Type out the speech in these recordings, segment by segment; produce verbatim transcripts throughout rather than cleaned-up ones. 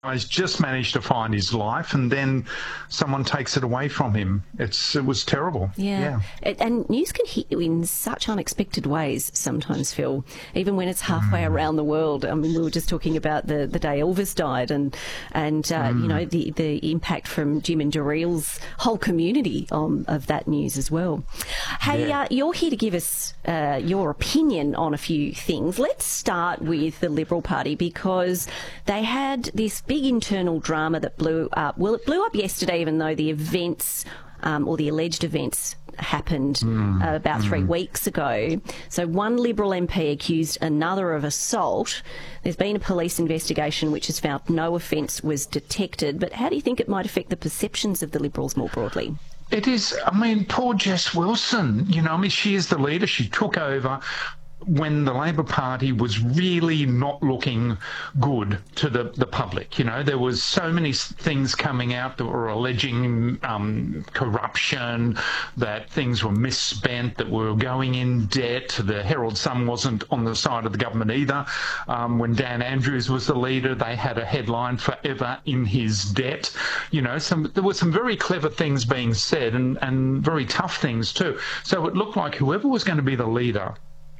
He's just managed to find his life, and then someone takes it away from him. It's it was terrible. Yeah, yeah. And news can hit you in such unexpected ways sometimes, Phil, even when it's halfway mm. around the world. I mean, we were just talking about the, the day Elvis died, and and uh, mm. you know the the impact from Jim and Jarreel's whole community um, of that news as well. Hey, yeah. uh, you're here to give us uh, your opinion on a few things. Let's start with the Liberal Party, because they had this big internal drama that blew up. Well, it blew up yesterday, even though the events um, or the alleged events happened mm, uh, about mm. three weeks ago. So one Liberal M P accused another of assault. There's been a police investigation which has found no offence was detected. But how do you think it might affect the perceptions of the Liberals more broadly? It is, I mean, poor Jess Wilson, you know, I mean, she is the leader. She took over when the Labor Party was really not looking good to the, the public. You know, there was so many things coming out that were alleging um, corruption, that things were misspent, that were going in debt. The Herald Sun wasn't on the side of the government either. Um, when Dan Andrews was the leader, they had a headline, "Forever in his debt." You know, some, there were some very clever things being said, and, and very tough things too. So it looked like whoever was going to be the leader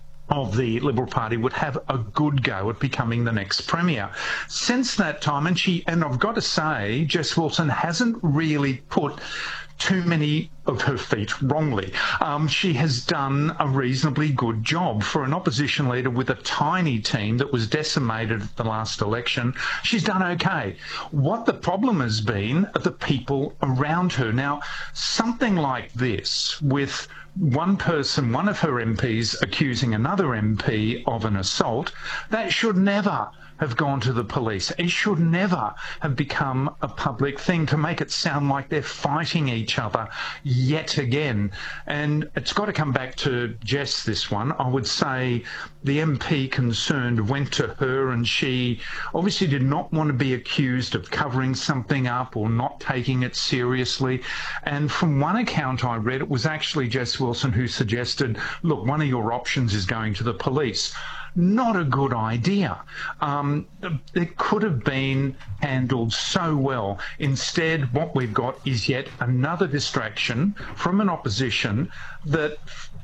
of the Liberal Party would have a good go at becoming the next Premier. Since that time, and she, and I've got to say, Jess Wilson hasn't really put too many of her feet wrongly. Um, she has done a reasonably good job for an opposition leader with a tiny team that was decimated at the last election. She's done okay. What the problem has been are the people around her. Now, something like this, with one person, one of her M Ps accusing another M P of an assault, that should never have gone to the police. It should never have become a public thing to make it sound like they're fighting each other yet again. And it's got to come back to Jess, this one. I would say the M P concerned went to her, and she obviously did not want to be accused of covering something up or not taking it seriously. And from one account I read, it was actually Jess Wilson who suggested, look, one of your options is going to the police. Not a good idea. Um, it could have been handled so well. Instead, what we've got is yet another distraction from an opposition that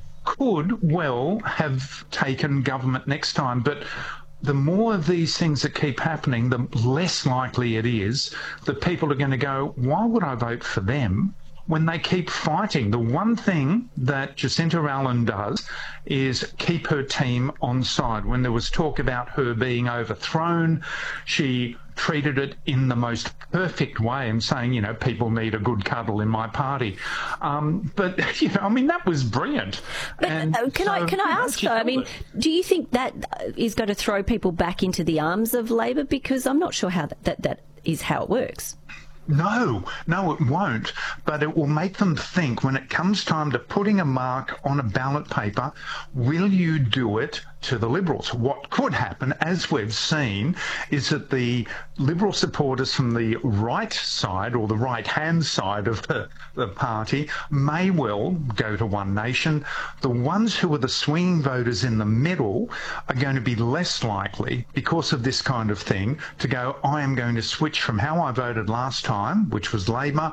could well have taken government next time. But the more of these things that keep happening, the less likely it is that people are going to go, why would I vote for them when they keep fighting? The one thing that Jacinta Allen does is keep her team on side. When there was talk about her being overthrown, she treated it in the most perfect way and saying, you know, people need a good cuddle in my party. Um, but, you know, I mean, that was brilliant. But and uh, can so, I can I ask, though, I mean, it. do you think that is going to throw people back into the arms of Labor? Because I'm not sure how that, that, that is how it works. No, no, it won't. But it will make them think when it comes time to putting a mark on a ballot paper, will you do it to the Liberals? What could happen, as we've seen, is that the Liberal supporters from the right side or the right-hand side of the, the party may well go to One Nation. The ones who are the swinging voters in the middle are going to be less likely, because of this kind of thing, to go, I am going to switch from how I voted last time, which was Labor,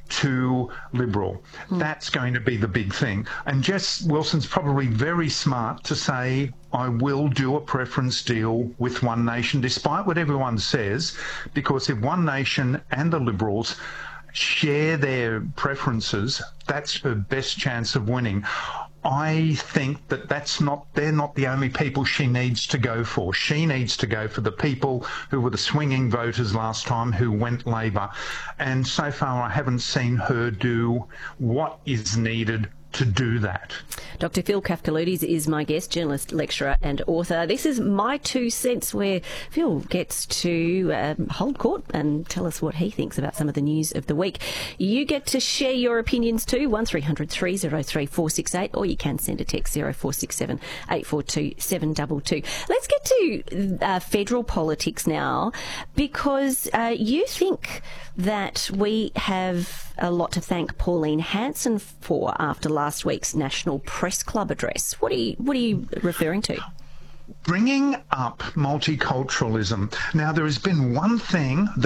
to Liberal. Mm. That's going to be the big thing. And Jess Wilson's probably very smart to say, I will do a preference deal with One Nation, despite what everyone says, because if One Nation and the Liberals share their preferences, that's her best chance of winning. I think that that's not, they're not the only people she needs to go for. She needs to go for the people who were the swinging voters last time who went Labor. And so far I haven't seen her do what is needed to do that. Doctor Phil Kafkaloutis is my guest, journalist, lecturer and author. This is My Two Cents, where Phil gets to um, hold court and tell us what he thinks about some of the news of the week. You get to share your opinions too, one three hundred three oh three four six eight, or you can send a text oh four six seven eight four two seven two two. Let's get to uh, federal politics now, because uh, you think that we have a lot to thank Pauline Hanson for after last week's National Press Club address. What are you, what are you referring to? Bringing up multiculturalism. Now, there has been one thing that